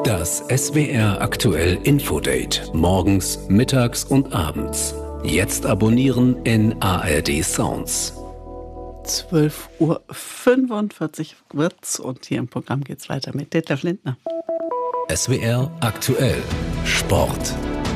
Das SWR aktuell Infodate. Morgens, mittags und abends. Jetzt abonnieren in ARD Sounds. 12:45 Uhr wird's und hier im Programm geht's weiter mit Detlef Lindner. SWR aktuell Sport.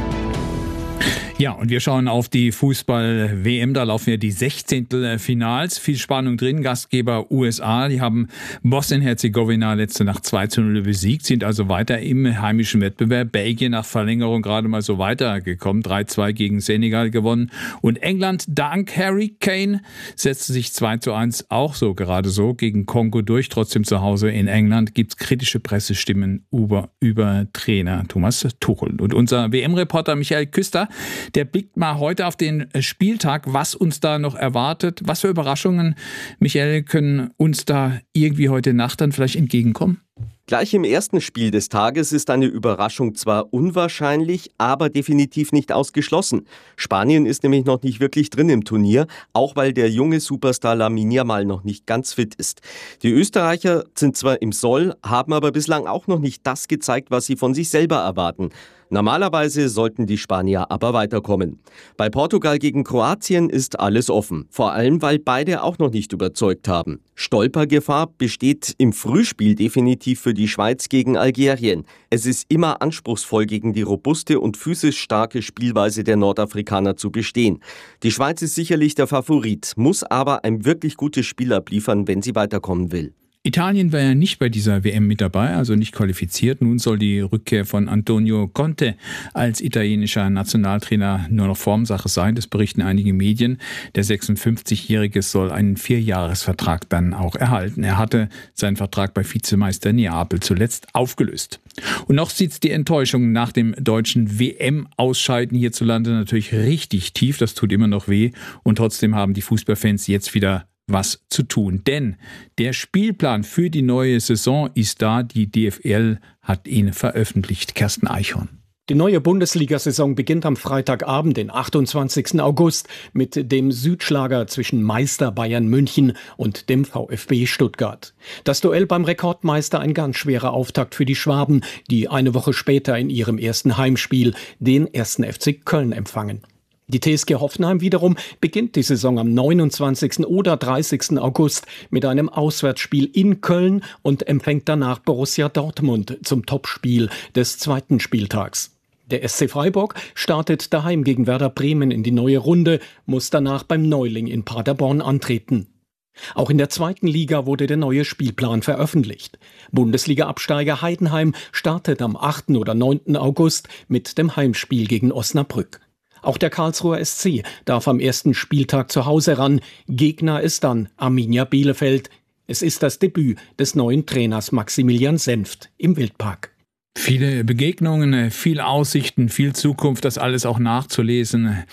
Ja, und wir schauen auf die Fußball-WM. Da laufen ja die 16. Finals. Viel Spannung drin. Gastgeber USA, die haben Bosnien-Herzegowina letzte Nacht 2:0 besiegt, sind also weiter im heimischen Wettbewerb. Belgien nach Verlängerung gerade mal so weitergekommen. 3:2 gegen Senegal gewonnen. Und England dank Harry Kane setzte sich 2:1 auch so gerade so gegen Kongo durch. Trotzdem zu Hause in England gibt's kritische Pressestimmen über Trainer Thomas Tuchel. Und unser WM-Reporter Michael Küster, der blickt mal heute auf den Spieltag, was uns da noch erwartet. Was für Überraschungen, Michael, können uns da irgendwie heute Nacht dann vielleicht entgegenkommen? Gleich im ersten Spiel des Tages ist eine Überraschung zwar unwahrscheinlich, aber definitiv nicht ausgeschlossen. Spanien ist nämlich noch nicht wirklich drin im Turnier, auch weil der junge Superstar Lamine Yamal noch nicht ganz fit ist. Die Österreicher sind zwar im Soll, haben aber bislang auch noch nicht das gezeigt, was sie von sich selber erwarten. Normalerweise sollten die Spanier aber weiterkommen. Bei Portugal gegen Kroatien ist alles offen, vor allem weil beide auch noch nicht überzeugt haben. Stolpergefahr besteht im Frühspiel definitiv für die Schweiz gegen Algerien. Es ist immer anspruchsvoll, gegen die robuste und physisch starke Spielweise der Nordafrikaner zu bestehen. Die Schweiz ist sicherlich der Favorit, muss aber ein wirklich gutes Spiel abliefern, wenn sie weiterkommen will. Italien war ja nicht bei dieser WM mit dabei, also nicht qualifiziert. Nun soll die Rückkehr von Antonio Conte als italienischer Nationaltrainer nur noch Formsache sein. Das berichten einige Medien. Der 56-Jährige soll einen 4-Jahres-Vertrag dann auch erhalten. Er hatte seinen Vertrag bei Vizemeister Neapel zuletzt aufgelöst. Und noch sitzt die Enttäuschung nach dem deutschen WM-Ausscheiden hierzulande natürlich richtig tief. Das tut immer noch weh. Und trotzdem haben die Fußballfans jetzt wieder was zu tun. Denn der Spielplan für die neue Saison ist da. Die DFL hat ihn veröffentlicht. Kersten Eichhorn. Die neue Bundesliga-Saison beginnt am Freitagabend, den 28. August, mit dem Südschlager zwischen Meister Bayern München und dem VfB Stuttgart. Das Duell beim Rekordmeister ein ganz schwerer Auftakt für die Schwaben, die eine Woche später in ihrem ersten Heimspiel den 1. FC Köln empfangen. Die TSG Hoffenheim wiederum beginnt die Saison am 29. oder 30. August mit einem Auswärtsspiel in Köln und empfängt danach Borussia Dortmund zum Topspiel des zweiten Spieltags. Der SC Freiburg startet daheim gegen Werder Bremen in die neue Runde, muss danach beim Neuling in Paderborn antreten. Auch in der zweiten Liga wurde der neue Spielplan veröffentlicht. Bundesliga-Absteiger Heidenheim startet am 8. oder 9. August mit dem Heimspiel gegen Osnabrück. Auch der Karlsruher SC darf am ersten Spieltag zu Hause ran. Gegner ist dann Arminia Bielefeld. Es ist das Debüt des neuen Trainers Maximilian Senft im Wildpark. Viele Begegnungen, viele Aussichten, viel Zukunft, das alles auch nachzulesen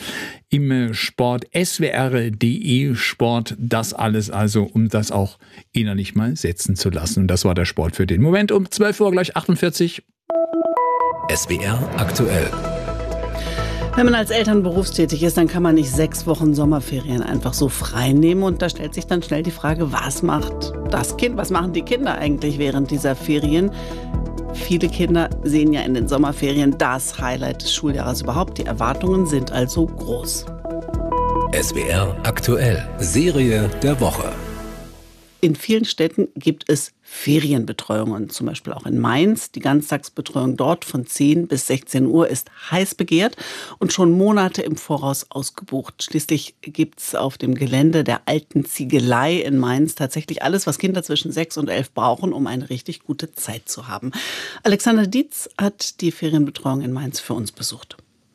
im Sport. SWR.de Sport, das alles also, um das auch innerlich mal setzen zu lassen. Und das war der Sport für den Moment. Um 12 Uhr gleich 48. SWR aktuell. Wenn man als Eltern berufstätig ist, dann kann man nicht 6 Wochen Sommerferien einfach so frei nehmen. Und da stellt sich dann schnell die Frage, was macht das Kind, was machen die Kinder eigentlich während dieser Ferien? Viele Kinder sehen ja in den Sommerferien das Highlight des Schuljahres überhaupt. Die Erwartungen sind also groß. SWR aktuell. Serie der Woche. In vielen Städten gibt es Ferienbetreuungen, zum Beispiel auch in Mainz. Die Ganztagsbetreuung dort von 10 bis 16 Uhr ist heiß begehrt und schon Monate im Voraus ausgebucht. Schließlich gibt es auf dem Gelände der alten Ziegelei in Mainz tatsächlich alles, was Kinder zwischen 6 und 11 brauchen, um eine richtig gute Zeit zu haben. Alexander Dietz hat die Ferienbetreuung in Mainz für uns besucht.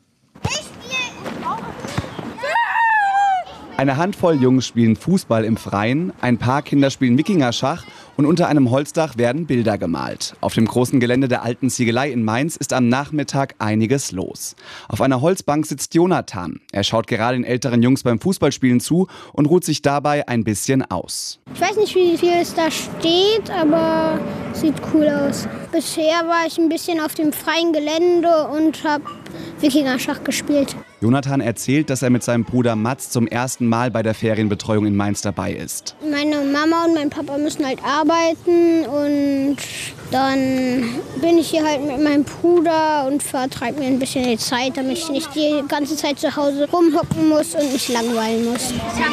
Eine Handvoll Jungs spielen Fußball im Freien, ein paar Kinder spielen Wikingerschach und unter einem Holzdach werden Bilder gemalt. Auf dem großen Gelände der alten Ziegelei in Mainz ist am Nachmittag einiges los. Auf einer Holzbank sitzt Jonathan. Er schaut gerade den älteren Jungs beim Fußballspielen zu und ruht sich dabei ein bisschen aus. Ich weiß nicht, wie viel es da steht, aber sieht cool aus. Bisher war ich ein bisschen auf dem freien Gelände und habe Wikingerschach gespielt. Jonathan erzählt, dass er mit seinem Bruder Mats zum ersten Mal bei der Ferienbetreuung in Mainz dabei ist. Meine Mama und mein Papa müssen halt arbeiten und dann bin ich hier halt mit meinem Bruder und vertreibe mir ein bisschen die Zeit, damit ich nicht die ganze Zeit zu Hause rumhocken muss und mich langweilen muss.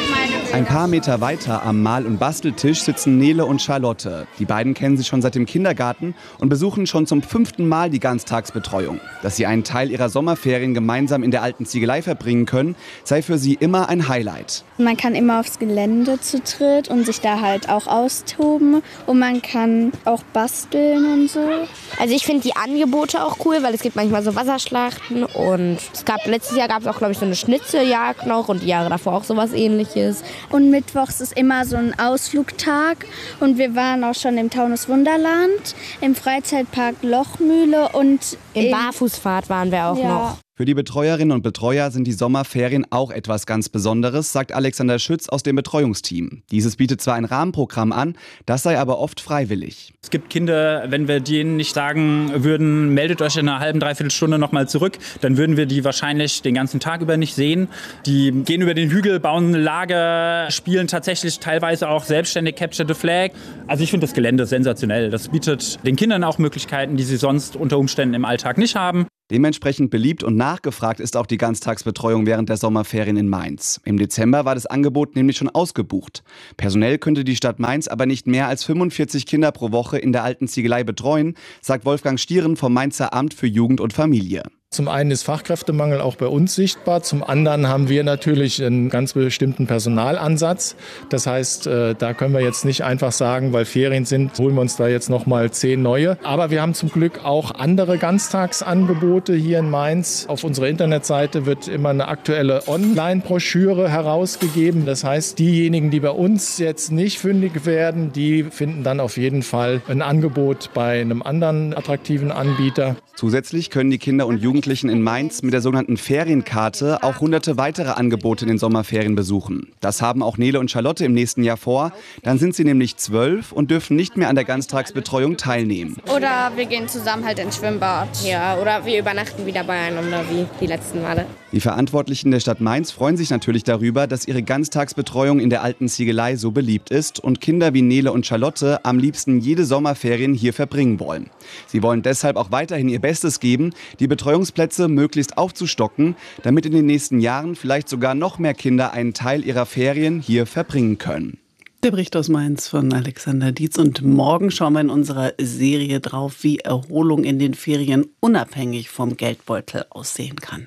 Ein paar Meter weiter am Mal- und Basteltisch sitzen Nele und Charlotte. Die beiden kennen sich schon seit dem Kindergarten und besuchen schon zum 5. Mal die Ganztagsbetreuung. Dass sie einen Teil ihrer Sommerferien gemeinsam in der alten Ziegelei verbringen können, sei für sie immer ein Highlight. Man kann immer aufs Gelände zu dritt und sich da halt auch austoben und man kann auch basteln und so. Also ich finde die Angebote auch cool, weil es gibt manchmal so Wasserschlachten und letztes Jahr gab es auch, glaube ich, so eine Schnitzeljagd noch und die Jahre davor auch sowas Ähnliches. Und mittwochs ist immer so ein Ausflugtag und wir waren auch schon im Taunus Wunderland, im Freizeitpark Lochmühle und im Barfußfahrt waren wir auch noch. Für die Betreuerinnen und Betreuer sind die Sommerferien auch etwas ganz Besonderes, sagt Alexander Schütz aus dem Betreuungsteam. Dieses bietet zwar ein Rahmenprogramm an, das sei aber oft freiwillig. Es gibt Kinder, wenn wir denen nicht sagen würden, meldet euch in einer halben, dreiviertel Stunde nochmal zurück, dann würden wir die wahrscheinlich den ganzen Tag über nicht sehen. Die gehen über den Hügel, bauen Lager, spielen tatsächlich teilweise auch selbstständig Capture the Flag. Also ich finde das Gelände sensationell. Das bietet den Kindern auch Möglichkeiten, die sie sonst unter Umständen im Alltag nicht haben. Dementsprechend beliebt und nachgefragt ist auch die Ganztagsbetreuung während der Sommerferien in Mainz. Im Dezember war das Angebot nämlich schon ausgebucht. Personell könnte die Stadt Mainz aber nicht mehr als 45 Kinder pro Woche in der alten Ziegelei betreuen, sagt Wolfgang Stieren vom Mainzer Amt für Jugend und Familie. Zum einen ist Fachkräftemangel auch bei uns sichtbar, zum anderen haben wir natürlich einen ganz bestimmten Personalansatz. Das heißt, da können wir jetzt nicht einfach sagen, weil Ferien sind, holen wir uns da jetzt nochmal 10 neue. Aber wir haben zum Glück auch andere Ganztagsangebote hier in Mainz. Auf unserer Internetseite wird immer eine aktuelle Online-Broschüre herausgegeben. Das heißt, diejenigen, die bei uns jetzt nicht fündig werden, die finden dann auf jeden Fall ein Angebot bei einem anderen attraktiven Anbieter. Zusätzlich können die Kinder und Jugendlichen in Mainz mit der sogenannten Ferienkarte auch hunderte weitere Angebote in den Sommerferien besuchen. Das haben auch Nele und Charlotte im nächsten Jahr vor. Dann sind sie nämlich 12 und dürfen nicht mehr an der Ganztagsbetreuung teilnehmen. Oder wir gehen zusammen halt ins Schwimmbad. Ja, oder wir übernachten wieder beieinander wie die letzten Male. Die Verantwortlichen der Stadt Mainz freuen sich natürlich darüber, dass ihre Ganztagsbetreuung in der alten Ziegelei so beliebt ist und Kinder wie Nele und Charlotte am liebsten jede Sommerferien hier verbringen wollen. Sie wollen deshalb auch weiterhin ihr Bestes geben, die Betreuungsplätze möglichst aufzustocken, damit in den nächsten Jahren vielleicht sogar noch mehr Kinder einen Teil ihrer Ferien hier verbringen können. Der Bericht aus Mainz von Alexander Dietz. Und morgen schauen wir in unserer Serie drauf, wie Erholung in den Ferien unabhängig vom Geldbeutel aussehen kann.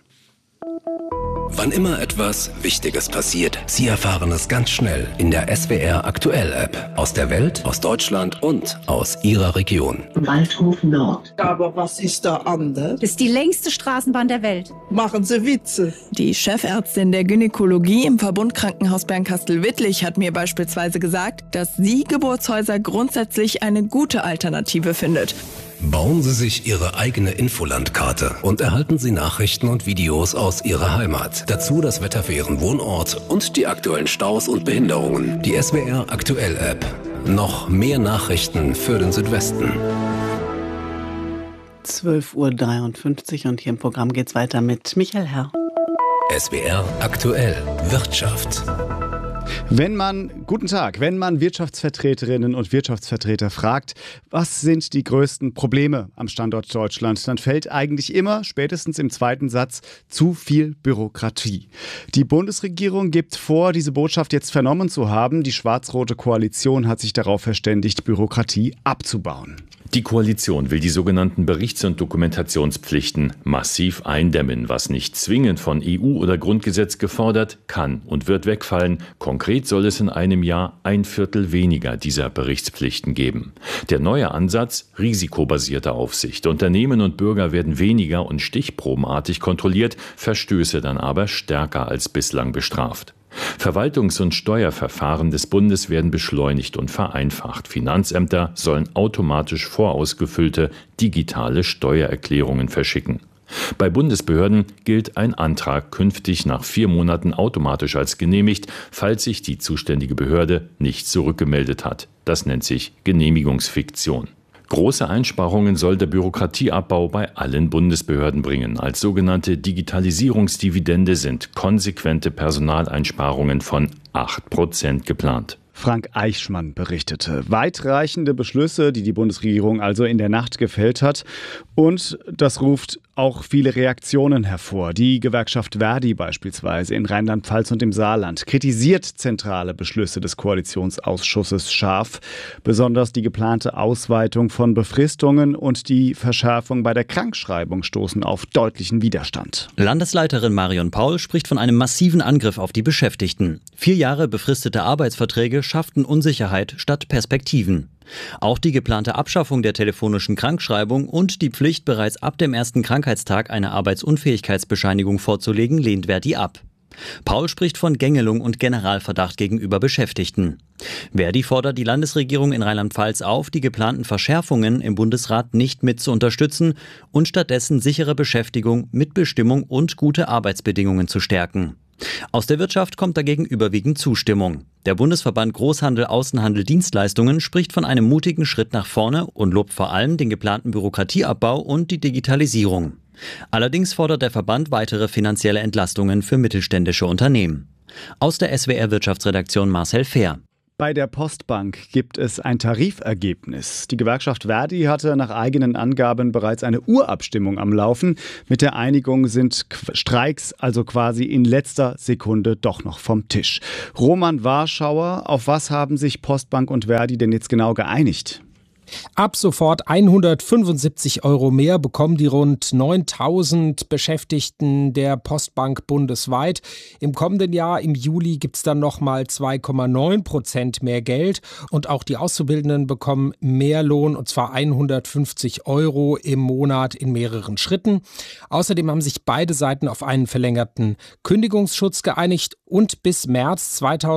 Wann immer etwas Wichtiges passiert, Sie erfahren es ganz schnell in der SWR Aktuell App. Aus der Welt, aus Deutschland und aus Ihrer Region. Waldhof Nord. Aber was ist da anders? Das ist die längste Straßenbahn der Welt. Machen Sie Witze. Die Chefärztin der Gynäkologie im Verbundkrankenhaus Bernkastel-Wittlich hat mir beispielsweise gesagt, dass sie Geburtshäuser grundsätzlich eine gute Alternative findet. Bauen Sie sich Ihre eigene Infolandkarte und erhalten Sie Nachrichten und Videos aus Ihrer Heimat. Dazu das Wetter für Ihren Wohnort und die aktuellen Staus und Behinderungen. Die SWR Aktuell App. Noch mehr Nachrichten für den Südwesten. 12:53 Uhr und hier im Programm geht's weiter mit Michael Herr. SWR Aktuell Wirtschaft. Wenn man Wirtschaftsvertreterinnen und Wirtschaftsvertreter fragt, was sind die größten Probleme am Standort Deutschland, dann fällt eigentlich immer, spätestens im zweiten Satz, zu viel Bürokratie. Die Bundesregierung gibt vor, diese Botschaft jetzt vernommen zu haben. Die schwarz-rote Koalition hat sich darauf verständigt, Bürokratie abzubauen. Die Koalition will die sogenannten Berichts- und Dokumentationspflichten massiv eindämmen. Was nicht zwingend von EU oder Grundgesetz gefordert, kann und wird wegfallen. Konkret soll es in einem Jahr 1/4 weniger dieser Berichtspflichten geben. Der neue Ansatz: risikobasierte Aufsicht. Unternehmen und Bürger werden weniger und stichprobenartig kontrolliert, Verstöße dann aber stärker als bislang bestraft. Verwaltungs- und Steuerverfahren des Bundes werden beschleunigt und vereinfacht. Finanzämter sollen automatisch vorausgefüllte digitale Steuererklärungen verschicken. Bei Bundesbehörden gilt ein Antrag künftig nach 4 Monaten automatisch als genehmigt, falls sich die zuständige Behörde nicht zurückgemeldet hat. Das nennt sich Genehmigungsfiktion. Große Einsparungen soll der Bürokratieabbau bei allen Bundesbehörden bringen. Als sogenannte Digitalisierungsdividende sind konsequente Personaleinsparungen von 8% geplant. Frank Eichmann berichtete. Weitreichende Beschlüsse, die die Bundesregierung also in der Nacht gefällt hat. Und das ruft auch viele Reaktionen hervor. Die Gewerkschaft Verdi beispielsweise in Rheinland-Pfalz und im Saarland kritisiert zentrale Beschlüsse des Koalitionsausschusses scharf. Besonders die geplante Ausweitung von Befristungen und die Verschärfung bei der Krankschreibung stoßen auf deutlichen Widerstand. Landesleiterin Marion Paul spricht von einem massiven Angriff auf die Beschäftigten. 4 Jahre befristete Arbeitsverträge schafften Unsicherheit statt Perspektiven. Auch die geplante Abschaffung der telefonischen Krankschreibung und die Pflicht, bereits ab dem ersten Krankheitstag eine Arbeitsunfähigkeitsbescheinigung vorzulegen, lehnt Verdi ab. Paul spricht von Gängelung und Generalverdacht gegenüber Beschäftigten. Verdi fordert die Landesregierung in Rheinland-Pfalz auf, die geplanten Verschärfungen im Bundesrat nicht mit zu unterstützen und stattdessen sichere Beschäftigung, Mitbestimmung und gute Arbeitsbedingungen zu stärken. Aus der Wirtschaft kommt dagegen überwiegend Zustimmung. Der Bundesverband Großhandel, Außenhandel, Dienstleistungen spricht von einem mutigen Schritt nach vorne und lobt vor allem den geplanten Bürokratieabbau und die Digitalisierung. Allerdings fordert der Verband weitere finanzielle Entlastungen für mittelständische Unternehmen. Aus der SWR Wirtschaftsredaktion Marcel Fehr. Bei der Postbank gibt es ein Tarifergebnis. Die Gewerkschaft Verdi hatte nach eigenen Angaben bereits eine Urabstimmung am Laufen. Mit der Einigung sind Streiks also quasi in letzter Sekunde doch noch vom Tisch. Roman Warschauer, auf was haben sich Postbank und Verdi denn jetzt genau geeinigt? Ab sofort 175 € mehr bekommen die rund 9.000 Beschäftigten der Postbank bundesweit. Im kommenden Jahr, im Juli, gibt es dann nochmal 2,9% mehr Geld. Und auch die Auszubildenden bekommen mehr Lohn, und zwar 150 € im Monat in mehreren Schritten. Außerdem haben sich beide Seiten auf einen verlängerten Kündigungsschutz geeinigt. Und bis März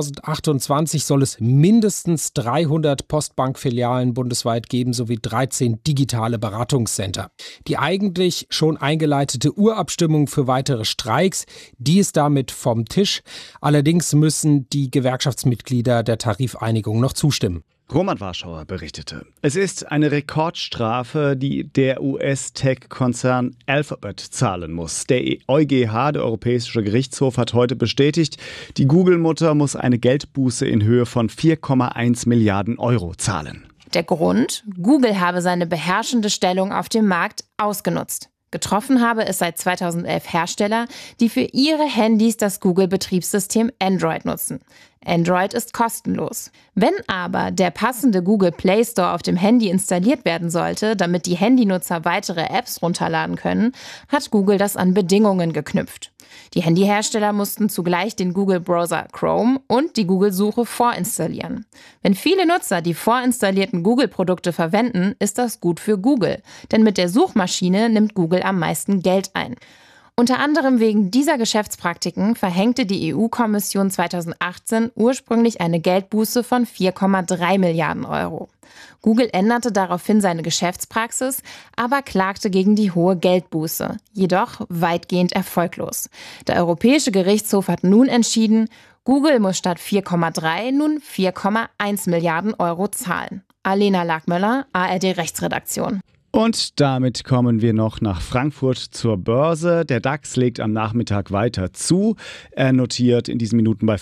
2028 soll es mindestens 300 Postbank-Filialen bundesweit geben, sowie 13 digitale Beratungscenter. Die eigentlich schon eingeleitete Urabstimmung für weitere Streiks, die ist damit vom Tisch. Allerdings müssen die Gewerkschaftsmitglieder der Tarifeinigung noch zustimmen. Roman Warschauer berichtete. Es ist eine Rekordstrafe, die der US-Tech-Konzern Alphabet zahlen muss. Der EuGH, der Europäische Gerichtshof, hat heute bestätigt, die Google-Mutter muss eine Geldbuße in Höhe von 4,1 Milliarden € zahlen. Der Grund? Google habe seine beherrschende Stellung auf dem Markt ausgenutzt. Getroffen habe es seit 2011 Hersteller, die für ihre Handys das Google-Betriebssystem Android nutzen. Android ist kostenlos. Wenn aber der passende Google Play Store auf dem Handy installiert werden sollte, damit die Handynutzer weitere Apps runterladen können, hat Google das an Bedingungen geknüpft. Die Handyhersteller mussten zugleich den Google-Browser Chrome und die Google-Suche vorinstallieren. Wenn viele Nutzer die vorinstallierten Google-Produkte verwenden, ist das gut für Google, denn mit der Suchmaschine nimmt Google am meisten Geld ein. Unter anderem wegen dieser Geschäftspraktiken verhängte die EU-Kommission 2018 ursprünglich eine Geldbuße von 4,3 Milliarden €. Google änderte daraufhin seine Geschäftspraxis, aber klagte gegen die hohe Geldbuße, jedoch weitgehend erfolglos. Der Europäische Gerichtshof hat nun entschieden, Google muss statt 4,3 nun 4,1 Milliarden € zahlen. Alena Lagmöller, ARD Rechtsredaktion. Und damit kommen wir noch nach Frankfurt zur Börse. Der DAX legt am Nachmittag weiter zu. Er notiert in diesen Minuten bei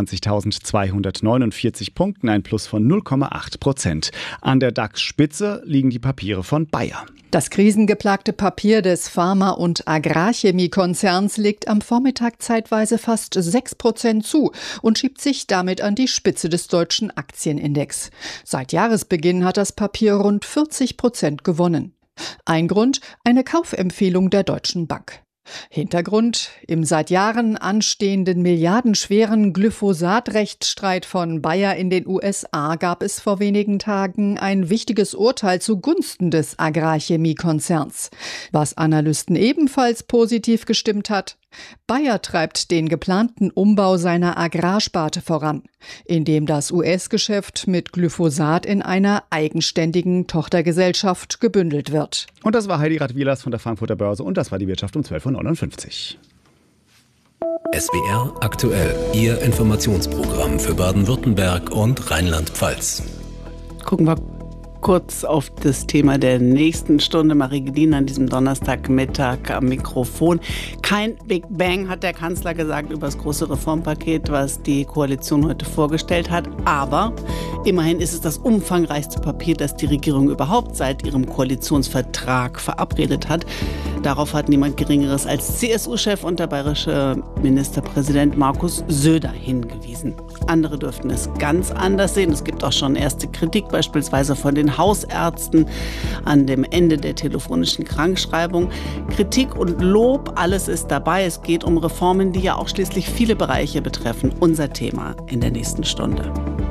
25.249 Punkten, ein Plus von 0,8%. An der DAX-Spitze liegen die Papiere von Bayer. Das krisengeplagte Papier des Pharma- und Agrarchemiekonzerns legt am Vormittag zeitweise fast 6% zu und schiebt sich damit an die Spitze des deutschen Aktienindex. Seit Jahresbeginn hat das Papier rund 40% gewonnen. Ein Grund: eine Kaufempfehlung der Deutschen Bank. Hintergrund: im seit Jahren anstehenden milliardenschweren Glyphosat-Rechtsstreit von Bayer in den USA gab es vor wenigen Tagen ein wichtiges Urteil zugunsten des Agrarchemiekonzerns. Was Analysten ebenfalls positiv gestimmt hat: Bayer treibt den geplanten Umbau seiner Agrarsparte voran, indem das US-Geschäft mit Glyphosat in einer eigenständigen Tochtergesellschaft gebündelt wird. Und das war Heidi Radwilas von der Frankfurter Börse und das war die Wirtschaft um 12.59 Uhr. SWR aktuell, Ihr Informationsprogramm für Baden-Württemberg und Rheinland-Pfalz. Gucken wir Kurz auf das Thema der nächsten Stunde. Marie Gedin an diesem Donnerstagmittag am Mikrofon. Kein Big Bang, hat der Kanzler gesagt, über das große Reformpaket, was die Koalition heute vorgestellt hat. Aber immerhin ist es das umfangreichste Papier, das die Regierung überhaupt seit ihrem Koalitionsvertrag verabredet hat. Darauf hat niemand Geringeres als CSU-Chef und der bayerische Ministerpräsident Markus Söder hingewiesen. Andere dürften es ganz anders sehen. Es gibt auch schon erste Kritik, beispielsweise von den Hausärzten an dem Ende der telefonischen Krankschreibung. Kritik und Lob, alles ist dabei. Es geht um Reformen, die ja auch schließlich viele Bereiche betreffen. Unser Thema in der nächsten Stunde.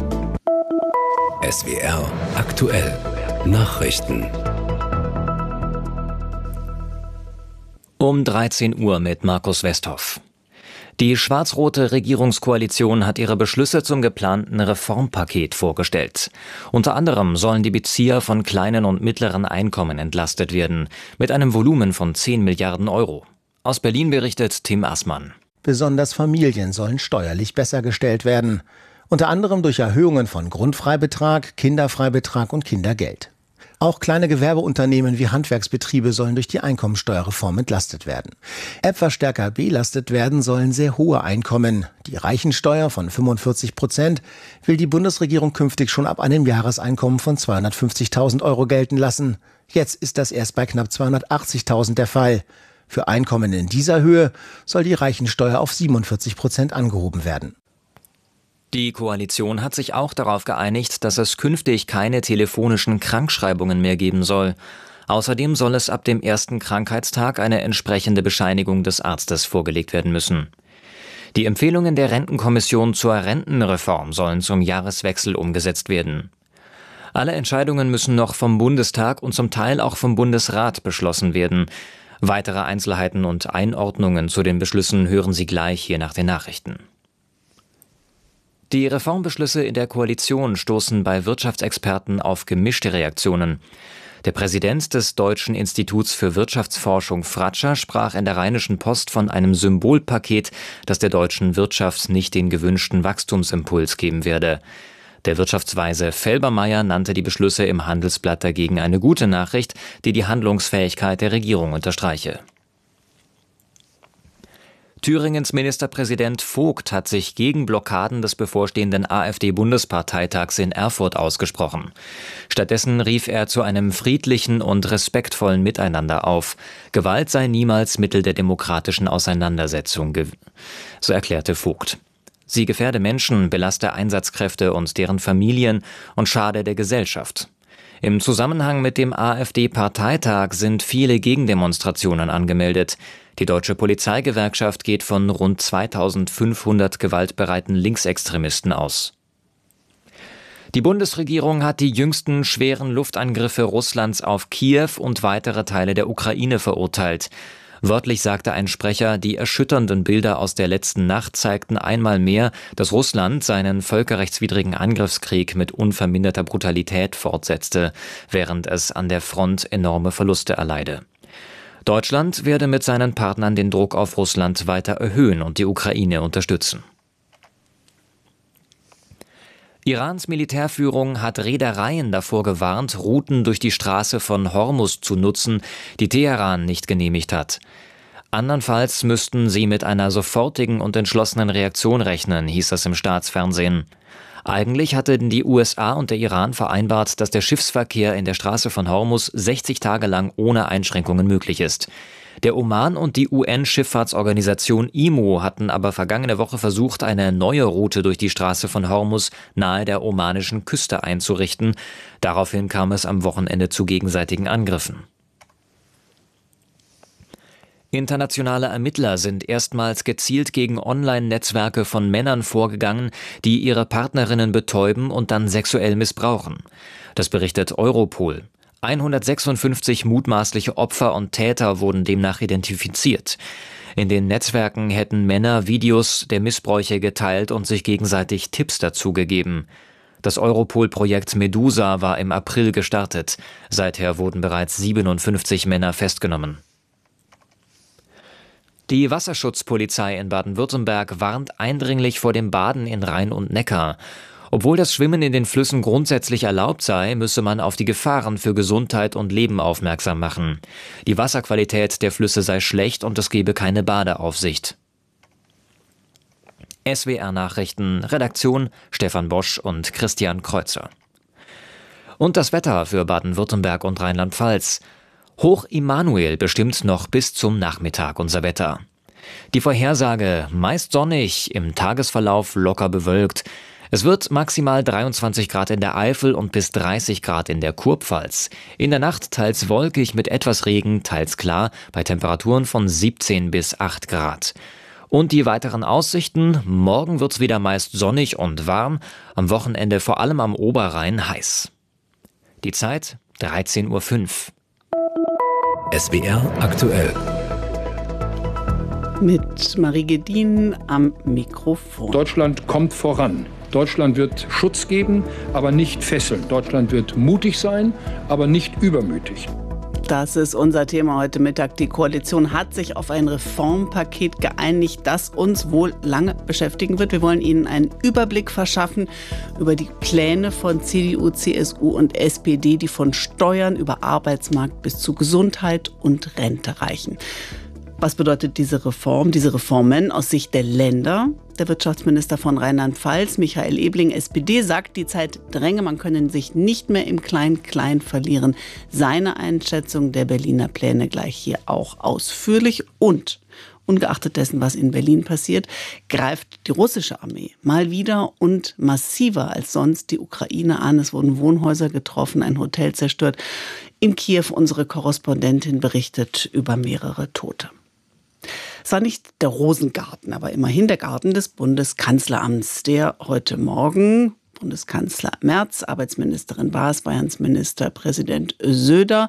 SWR aktuell. Nachrichten. Um 13 Uhr mit Markus Westhoff. Die schwarz-rote Regierungskoalition hat ihre Beschlüsse zum geplanten Reformpaket vorgestellt. Unter anderem sollen die Bezieher von kleinen und mittleren Einkommen entlastet werden, mit einem Volumen von 10 Milliarden Euro. Aus Berlin berichtet Tim Assmann. Besonders Familien sollen steuerlich besser gestellt werden. Unter anderem durch Erhöhungen von Grundfreibetrag, Kinderfreibetrag und Kindergeld. Auch kleine Gewerbeunternehmen wie Handwerksbetriebe sollen durch die Einkommensteuerreform entlastet werden. Etwas stärker belastet werden sollen sehr hohe Einkommen. Die Reichensteuer von 45% will die Bundesregierung künftig schon ab einem Jahreseinkommen von 250.000 Euro gelten lassen. Jetzt ist das erst bei knapp 280.000 der Fall. Für Einkommen in dieser Höhe soll die Reichensteuer auf 47% angehoben werden. Die Koalition hat sich auch darauf geeinigt, dass es künftig keine telefonischen Krankschreibungen mehr geben soll. Außerdem soll es ab dem ersten Krankheitstag eine entsprechende Bescheinigung des Arztes vorgelegt werden müssen. Die Empfehlungen der Rentenkommission zur Rentenreform sollen zum Jahreswechsel umgesetzt werden. Alle Entscheidungen müssen noch vom Bundestag und zum Teil auch vom Bundesrat beschlossen werden. Weitere Einzelheiten und Einordnungen zu den Beschlüssen hören Sie gleich hier nach den Nachrichten. Die Reformbeschlüsse in der Koalition stoßen bei Wirtschaftsexperten auf gemischte Reaktionen. Der Präsident des Deutschen Instituts für Wirtschaftsforschung Fratscher sprach in der Rheinischen Post von einem Symbolpaket, das der deutschen Wirtschaft nicht den gewünschten Wachstumsimpuls geben werde. Der Wirtschaftsweise Felbermayr nannte die Beschlüsse im Handelsblatt dagegen eine gute Nachricht, die die Handlungsfähigkeit der Regierung unterstreiche. Thüringens Ministerpräsident Vogt hat sich gegen Blockaden des bevorstehenden AfD-Bundesparteitags in Erfurt ausgesprochen. Stattdessen rief er zu einem friedlichen und respektvollen Miteinander auf. Gewalt sei niemals Mittel der demokratischen Auseinandersetzung, so erklärte Vogt. Sie gefährde Menschen, belaste Einsatzkräfte und deren Familien und schade der Gesellschaft. Im Zusammenhang mit dem AfD-Parteitag sind viele Gegendemonstrationen angemeldet. Die Deutsche Polizeigewerkschaft geht von rund 2500 gewaltbereiten Linksextremisten aus. Die Bundesregierung hat die jüngsten schweren Luftangriffe Russlands auf Kiew und weitere Teile der Ukraine verurteilt. Wörtlich sagte ein Sprecher, die erschütternden Bilder aus der letzten Nacht zeigten einmal mehr, dass Russland seinen völkerrechtswidrigen Angriffskrieg mit unverminderter Brutalität fortsetzte, während es an der Front enorme Verluste erleide. Deutschland werde mit seinen Partnern den Druck auf Russland weiter erhöhen und die Ukraine unterstützen. Irans Militärführung hat Reedereien davor gewarnt, Routen durch die Straße von Hormuz zu nutzen, die Teheran nicht genehmigt hat. Andernfalls müssten sie mit einer sofortigen und entschlossenen Reaktion rechnen, hieß es im Staatsfernsehen. Eigentlich hatten die USA und der Iran vereinbart, dass der Schiffsverkehr in der Straße von Hormuz 60 Tage lang ohne Einschränkungen möglich ist. Der Oman und die UN-Schifffahrtsorganisation IMO hatten aber vergangene Woche versucht, eine neue Route durch die Straße von Hormuz nahe der omanischen Küste einzurichten. Daraufhin kam es am Wochenende zu gegenseitigen Angriffen. Internationale Ermittler sind erstmals gezielt gegen Online-Netzwerke von Männern vorgegangen, die ihre Partnerinnen betäuben und dann sexuell missbrauchen. Das berichtet Europol. 156 mutmaßliche Opfer und Täter wurden demnach identifiziert. In den Netzwerken hätten Männer Videos der Missbräuche geteilt und sich gegenseitig Tipps dazu gegeben. Das Europol-Projekt Medusa war im April gestartet. Seither wurden bereits 57 Männer festgenommen. Die Wasserschutzpolizei in Baden-Württemberg warnt eindringlich vor dem Baden in Rhein und Neckar. Obwohl das Schwimmen in den Flüssen grundsätzlich erlaubt sei, müsse man auf die Gefahren für Gesundheit und Leben aufmerksam machen. Die Wasserqualität der Flüsse sei schlecht und es gebe keine Badeaufsicht. SWR-Nachrichten, Redaktion Stefan Bosch und Christian Kreuzer. Und das Wetter für Baden-Württemberg und Rheinland-Pfalz. Hoch Immanuel bestimmt noch bis zum Nachmittag unser Wetter. Die Vorhersage: meist sonnig, im Tagesverlauf locker bewölkt. Es wird maximal 23 Grad in der Eifel und bis 30 Grad in der Kurpfalz. In der Nacht teils wolkig mit etwas Regen, teils klar, bei Temperaturen von 17 bis 8 Grad. Und die weiteren Aussichten: morgen wird's wieder meist sonnig und warm, am Wochenende vor allem am Oberrhein heiß. Die Zeit 13:05 Uhr. SWR aktuell. Mit Marie Gedin am Mikrofon. Deutschland kommt voran. Deutschland wird Schutz geben, aber nicht fesseln. Deutschland wird mutig sein, aber nicht übermütig. Das ist unser Thema heute Mittag. Die Koalition hat sich auf ein Reformpaket geeinigt, das uns wohl lange beschäftigen wird. Wir wollen Ihnen einen Überblick verschaffen über die Pläne von CDU, CSU und SPD, die von Steuern über Arbeitsmarkt bis zu Gesundheit und Rente reichen. Was bedeutet diese Reformen aus Sicht der Länder? Der Wirtschaftsminister von Rheinland-Pfalz, Michael Ebling, SPD, sagt, die Zeit dränge, man könne sich nicht mehr im Klein-Klein verlieren. Seine Einschätzung der Berliner Pläne gleich hier auch ausführlich. Und ungeachtet dessen, was in Berlin passiert, greift die russische Armee mal wieder und massiver als sonst die Ukraine an. Es wurden Wohnhäuser getroffen, ein Hotel zerstört. In Kiew, unsere Korrespondentin berichtet über mehrere Tote. Es war nicht der Rosengarten, aber immerhin der Garten des Bundeskanzleramts, der heute Morgen Bundeskanzler Merz, Arbeitsministerin Baas, Bayerns Ministerpräsident Söder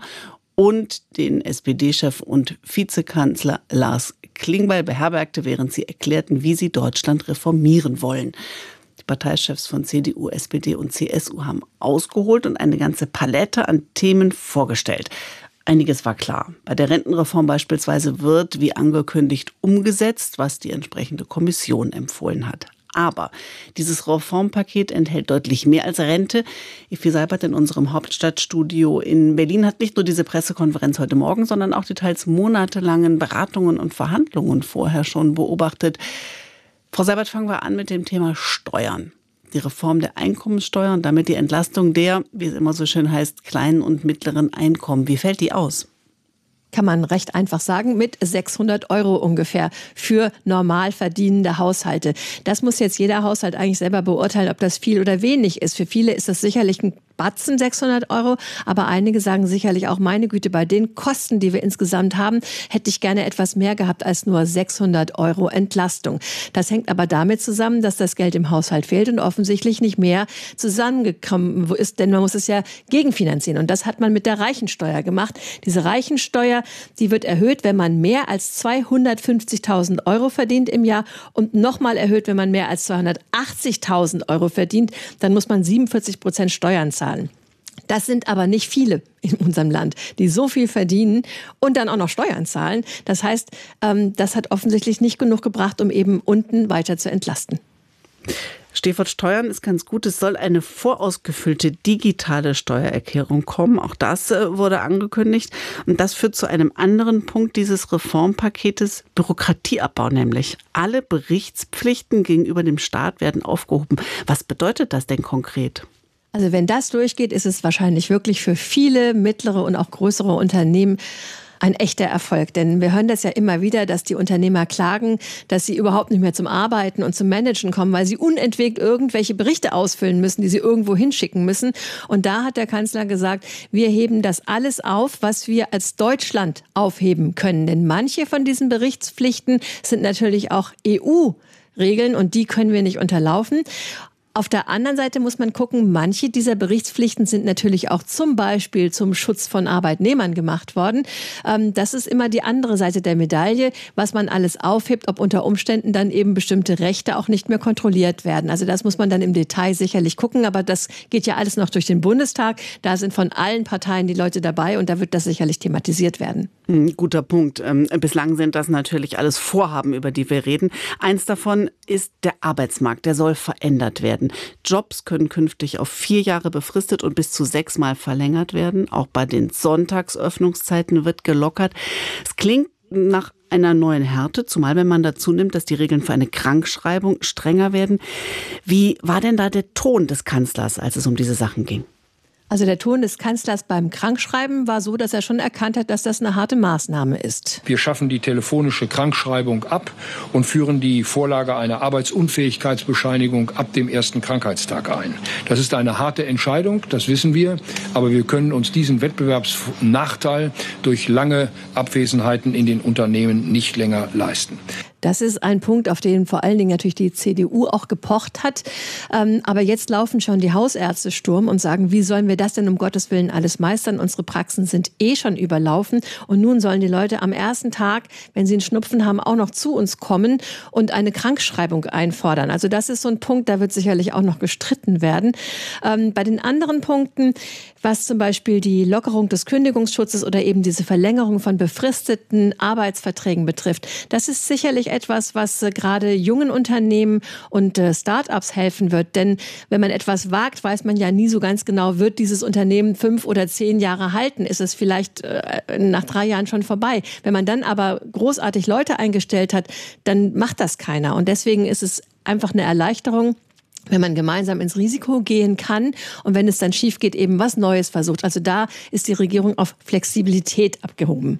und den SPD-Chef und Vizekanzler Lars Klingbeil beherbergte, während sie erklärten, wie sie Deutschland reformieren wollen. Die Parteichefs von CDU, SPD und CSU haben ausgeholt und eine ganze Palette an Themen vorgestellt. Einiges war klar. Bei der Rentenreform beispielsweise wird, wie angekündigt, umgesetzt, was die entsprechende Kommission empfohlen hat. Aber dieses Reformpaket enthält deutlich mehr als Rente. Evi Seibert in unserem Hauptstadtstudio in Berlin hat nicht nur diese Pressekonferenz heute Morgen, sondern auch die teils monatelangen Beratungen und Verhandlungen vorher schon beobachtet. Frau Seibert, fangen wir an mit dem Thema Steuern. Die Reform der Einkommenssteuer und damit die Entlastung der, wie es immer so schön heißt, kleinen und mittleren Einkommen. Wie fällt die aus? Kann man recht einfach sagen, mit 600 € ungefähr für normal verdienende Haushalte. Das muss jetzt jeder Haushalt eigentlich selber beurteilen, ob das viel oder wenig ist. Für viele ist das sicherlich ein Batzen 600 €, aber einige sagen sicherlich auch, meine Güte, bei den Kosten, die wir insgesamt haben, hätte ich gerne etwas mehr gehabt als nur 600 € Entlastung. Das hängt aber damit zusammen, dass das Geld im Haushalt fehlt und offensichtlich nicht mehr zusammengekommen ist, denn man muss es ja gegenfinanzieren. Und das hat man mit der Reichensteuer gemacht. Diese Reichensteuer, die wird erhöht, wenn man mehr als 250.000 € verdient im Jahr und nochmal erhöht, wenn man mehr als 280.000 € verdient. Dann muss man 47% Steuern zahlen. Das sind aber nicht viele in unserem Land, die so viel verdienen und dann auch noch Steuern zahlen. Das heißt, das hat offensichtlich nicht genug gebracht, um eben unten weiter zu entlasten. Stichwort Steuern ist ganz gut. Es soll eine vorausgefüllte digitale Steuererklärung kommen. Auch das wurde angekündigt. Und das führt zu einem anderen Punkt dieses Reformpaketes: Bürokratieabbau nämlich. Alle Berichtspflichten gegenüber dem Staat werden aufgehoben. Was bedeutet das denn konkret? Also wenn das durchgeht, ist es wahrscheinlich wirklich für viele mittlere und auch größere Unternehmen ein echter Erfolg. Denn wir hören das ja immer wieder, dass die Unternehmer klagen, dass sie überhaupt nicht mehr zum Arbeiten und zum Managen kommen, weil sie unentwegt irgendwelche Berichte ausfüllen müssen, die sie irgendwo hinschicken müssen. Und da hat der Kanzler gesagt, wir heben das alles auf, was wir als Deutschland aufheben können. Denn manche von diesen Berichtspflichten sind natürlich auch EU-Regeln und die können wir nicht unterlaufen. Auf der anderen Seite muss man gucken, manche dieser Berichtspflichten sind natürlich auch zum Beispiel zum Schutz von Arbeitnehmern gemacht worden. Das ist immer die andere Seite der Medaille, was man alles aufhebt, ob unter Umständen dann eben bestimmte Rechte auch nicht mehr kontrolliert werden. Also das muss man dann im Detail sicherlich gucken, aber das geht ja alles noch durch den Bundestag. Da sind von allen Parteien die Leute dabei und da wird das sicherlich thematisiert werden. Guter Punkt. Bislang sind das natürlich alles Vorhaben, über die wir reden. Eins davon ist der Arbeitsmarkt. Der soll verändert werden. werden. Jobs können künftig auf 4 Jahre befristet und bis zu 6-mal verlängert werden. Auch bei den Sonntagsöffnungszeiten wird gelockert. Es klingt nach einer neuen Härte, zumal wenn man dazu nimmt, dass die Regeln für eine Krankschreibung strenger werden. Wie war denn da der Ton des Kanzlers, als es um diese Sachen ging? Also der Ton des Kanzlers beim Krankschreiben war so, dass er schon erkannt hat, dass das eine harte Maßnahme ist. Wir schaffen die telefonische Krankschreibung ab und führen die Vorlage einer Arbeitsunfähigkeitsbescheinigung ab dem ersten Krankheitstag ein. Das ist eine harte Entscheidung, das wissen wir, aber wir können uns diesen Wettbewerbsnachteil durch lange Abwesenheiten in den Unternehmen nicht länger leisten. Das ist ein Punkt, auf den vor allen Dingen natürlich die CDU auch gepocht hat. Aber jetzt laufen schon die Hausärzte Sturm und sagen, wie sollen wir das denn um Gottes Willen alles meistern? Unsere Praxen sind schon überlaufen. Und nun sollen die Leute am ersten Tag, wenn sie einen Schnupfen haben, auch noch zu uns kommen und eine Krankschreibung einfordern. Also das ist so ein Punkt, da wird sicherlich auch noch gestritten werden. Bei den anderen Punkten, was zum Beispiel die Lockerung des Kündigungsschutzes oder eben diese Verlängerung von befristeten Arbeitsverträgen betrifft, das ist sicherlich etwas, was gerade jungen Unternehmen und Start-ups helfen wird. Denn wenn man etwas wagt, weiß man ja nie so ganz genau, wird dieses Unternehmen 5 oder 10 Jahre halten? Ist es vielleicht nach 3 Jahren schon vorbei? Wenn man dann aber großartig Leute eingestellt hat, dann macht das keiner. Und deswegen ist es einfach eine Erleichterung, wenn man gemeinsam ins Risiko gehen kann und wenn es dann schief geht, eben was Neues versucht. Also da ist die Regierung auf Flexibilität abgehoben.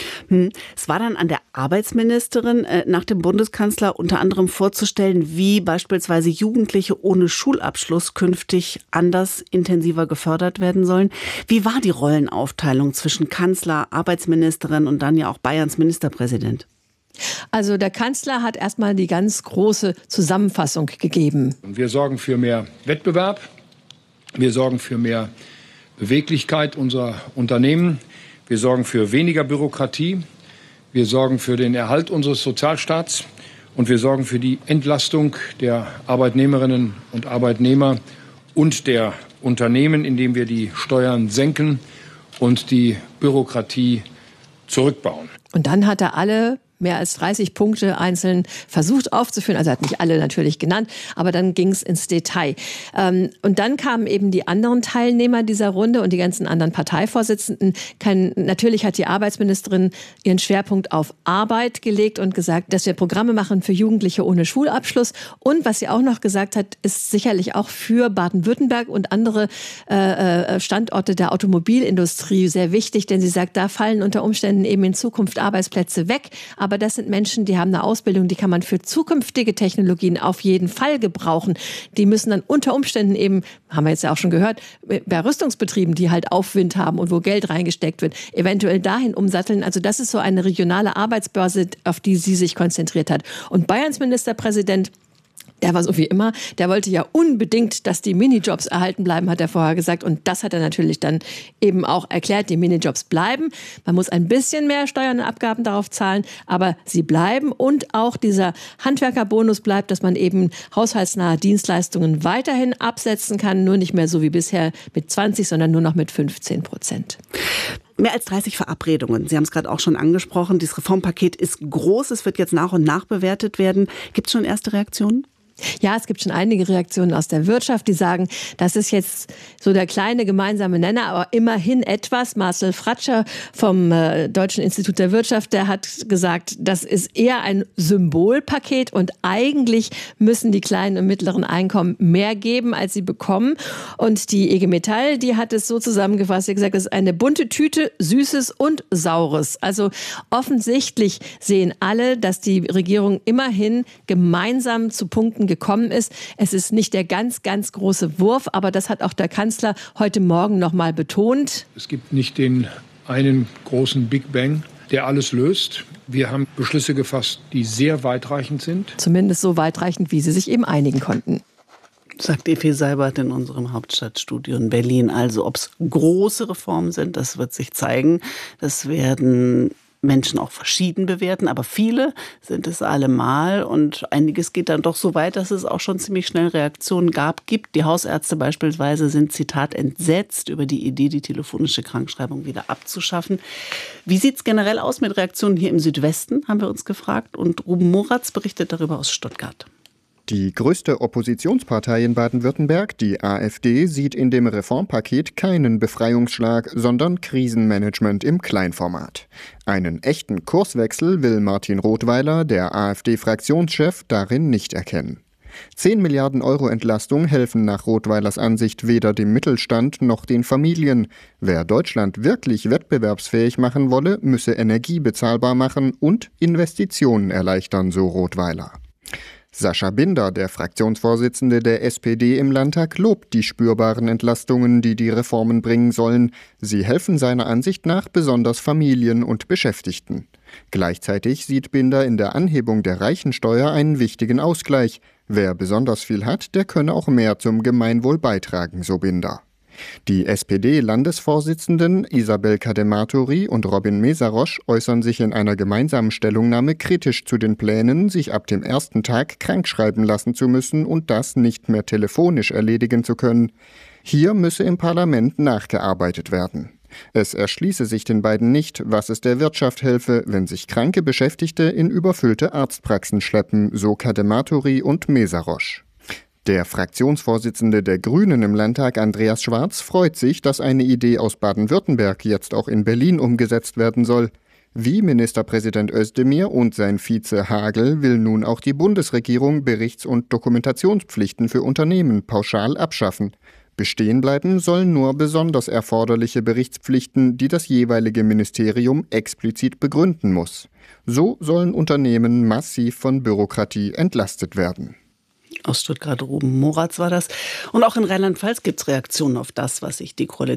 Es war dann an der Arbeitsministerin, nach dem Bundeskanzler unter anderem vorzustellen, wie beispielsweise Jugendliche ohne Schulabschluss künftig anders, intensiver gefördert werden sollen. Wie war die Rollenaufteilung zwischen Kanzler, Arbeitsministerin und dann ja auch Bayerns Ministerpräsident? Also der Kanzler hat erstmal die ganz große Zusammenfassung gegeben. Wir sorgen für mehr Wettbewerb, wir sorgen für mehr Beweglichkeit unserer Unternehmen. Wir sorgen für weniger Bürokratie, wir sorgen für den Erhalt unseres Sozialstaats und wir sorgen für die Entlastung der Arbeitnehmerinnen und Arbeitnehmer und der Unternehmen, indem wir die Steuern senken und die Bürokratie zurückbauen. Und dann hat er alle mehr als 30 Punkte einzeln versucht aufzuführen. Also er hat nicht alle natürlich genannt, aber dann ging es ins Detail. Und dann kamen eben die anderen Teilnehmer dieser Runde und die ganzen anderen Parteivorsitzenden. Natürlich hat die Arbeitsministerin ihren Schwerpunkt auf Arbeit gelegt und gesagt, dass wir Programme machen für Jugendliche ohne Schulabschluss. Und was sie auch noch gesagt hat, ist sicherlich auch für Baden-Württemberg und andere Standorte der Automobilindustrie sehr wichtig, denn sie sagt, da fallen unter Umständen eben in Zukunft Arbeitsplätze weg. Aber das sind Menschen, die haben eine Ausbildung, die kann man für zukünftige Technologien auf jeden Fall gebrauchen. Die müssen dann unter Umständen eben, haben wir jetzt ja auch schon gehört, bei Rüstungsbetrieben, die halt Aufwind haben und wo Geld reingesteckt wird, eventuell dahin umsatteln. Also das ist so eine regionale Arbeitsbörse, auf die sie sich konzentriert hat. Und Bayerns Ministerpräsident, der war so wie immer, der wollte ja unbedingt, dass die Minijobs erhalten bleiben, hat er vorher gesagt. Und das hat er natürlich dann eben auch erklärt, die Minijobs bleiben. Man muss ein bisschen mehr Steuern und Abgaben darauf zahlen, aber sie bleiben. Und auch dieser Handwerkerbonus bleibt, dass man eben haushaltsnahe Dienstleistungen weiterhin absetzen kann. Nur nicht mehr so wie bisher mit 20, sondern nur noch mit 15%. Mehr als 30 Verabredungen. Sie haben es gerade auch schon angesprochen. Dieses Reformpaket ist groß. Es wird jetzt nach und nach bewertet werden. Gibt es schon erste Reaktionen? Ja, es gibt schon einige Reaktionen aus der Wirtschaft, die sagen, das ist jetzt so der kleine gemeinsame Nenner, aber immerhin etwas. Marcel Fratscher vom Deutschen Institut der Wirtschaft, der hat gesagt, das ist eher ein Symbolpaket und eigentlich müssen die kleinen und mittleren Einkommen mehr geben, als sie bekommen. Und die IG Metall, die hat es so zusammengefasst, sie hat gesagt, das ist eine bunte Tüte, Süßes und Saures. Also offensichtlich sehen alle, dass die Regierung immerhin gemeinsam zu Punkten gekommen ist. Es ist nicht der ganz, ganz große Wurf, aber das hat auch der Kanzler heute Morgen noch mal betont. Es gibt nicht den einen großen Big Bang, der alles löst. Wir haben Beschlüsse gefasst, die sehr weitreichend sind. Zumindest so weitreichend, wie sie sich eben einigen konnten. Sagt Effi Seibert in unserem Hauptstadtstudio in Berlin. Also ob es große Reformen sind, das wird sich zeigen. Das werden Menschen auch verschieden bewerten, aber viele sind es allemal und einiges geht dann doch so weit, dass es auch schon ziemlich schnell Reaktionen gibt. Die Hausärzte beispielsweise sind, Zitat, entsetzt über die Idee, die telefonische Krankschreibung wieder abzuschaffen. Wie sieht es generell aus mit Reaktionen hier im Südwesten, haben wir uns gefragt, und Ruben Moratz berichtet darüber aus Stuttgart. Die größte Oppositionspartei in Baden-Württemberg, die AfD, sieht in dem Reformpaket keinen Befreiungsschlag, sondern Krisenmanagement im Kleinformat. Einen echten Kurswechsel will Martin Rothweiler, der AfD-Fraktionschef, darin nicht erkennen. 10 Milliarden Euro Entlastung helfen nach Rothweilers Ansicht weder dem Mittelstand noch den Familien. Wer Deutschland wirklich wettbewerbsfähig machen wolle, müsse Energie bezahlbar machen und Investitionen erleichtern, so Rothweiler. Sascha Binder, der Fraktionsvorsitzende der SPD im Landtag, lobt die spürbaren Entlastungen, die die Reformen bringen sollen. Sie helfen seiner Ansicht nach besonders Familien und Beschäftigten. Gleichzeitig sieht Binder in der Anhebung der Reichensteuer einen wichtigen Ausgleich. Wer besonders viel hat, der könne auch mehr zum Gemeinwohl beitragen, so Binder. Die SPD-Landesvorsitzenden Isabel Cadematori und Robin Mesarosch äußern sich in einer gemeinsamen Stellungnahme kritisch zu den Plänen, sich ab dem ersten Tag krankschreiben lassen zu müssen und das nicht mehr telefonisch erledigen zu können. Hier müsse im Parlament nachgearbeitet werden. Es erschließe sich den beiden nicht, was es der Wirtschaft helfe, wenn sich kranke Beschäftigte in überfüllte Arztpraxen schleppen, so Cadematori und Mesarosch. Der Fraktionsvorsitzende der Grünen im Landtag, Andreas Schwarz, freut sich, dass eine Idee aus Baden-Württemberg jetzt auch in Berlin umgesetzt werden soll. Wie Ministerpräsident Özdemir und sein Vize Hagel will nun auch die Bundesregierung Berichts- und Dokumentationspflichten für Unternehmen pauschal abschaffen. Bestehen bleiben sollen nur besonders erforderliche Berichtspflichten, die das jeweilige Ministerium explizit begründen muss. So sollen Unternehmen massiv von Bürokratie entlastet werden. Aus Stuttgart, Ruben Moratz war das. Und auch in Rheinland-Pfalz gibt es Reaktionen auf das, was sich die Koalition